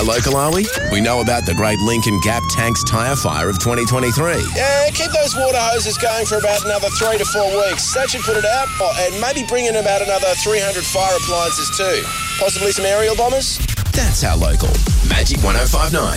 How local are we? We know about the great Lincoln Gap Tanks tyre fire of 2023. Yeah, keep those water hoses going for about another 3 to 4 weeks. That should put it out, and maybe bring in about another 300 fire appliances too. Possibly some aerial bombers? That's How Local. Magic 105.9.